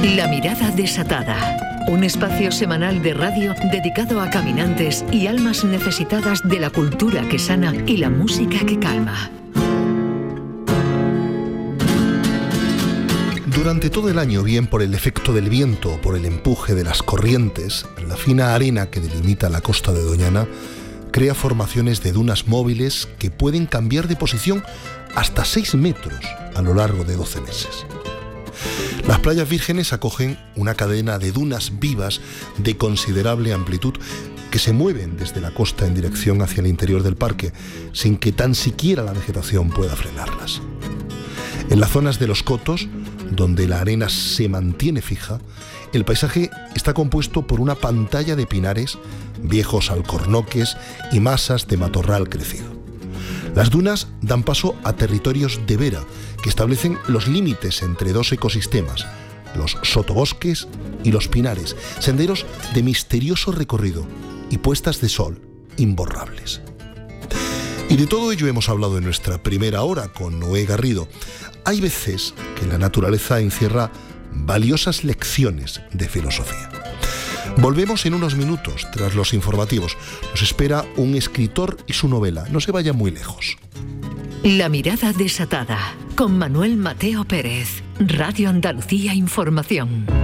La mirada desatada. Un espacio semanal de radio dedicado a caminantes y almas necesitadas de la cultura que sana y la música que calma. Durante todo el año, bien por el efecto del viento o por el empuje de las corrientes, la fina arena que delimita la costa de Doñana crea formaciones de dunas móviles que pueden cambiar de posición hasta 6 metros a lo largo de 12 meses. Las playas vírgenes acogen una cadena de dunas vivas de considerable amplitud que se mueven desde la costa en dirección hacia el interior del parque, sin que tan siquiera la vegetación pueda frenarlas. En las zonas de los cotos, donde la arena se mantiene fija, el paisaje está compuesto por una pantalla de pinares, viejos alcornoques y masas de matorral crecido. Las dunas dan paso a territorios de vera que establecen los límites entre dos ecosistemas, los sotobosques y los pinares, senderos de misterioso recorrido y puestas de sol imborrables. Y de todo ello hemos hablado en nuestra primera hora con Noé Garrido. Hay veces que la naturaleza encierra valiosas lecciones de filosofía. Volvemos en unos minutos tras los informativos. Nos espera un escritor y su novela. No se vaya muy lejos. La mirada desatada con Manuel Mateo Pérez. Radio Andalucía Información.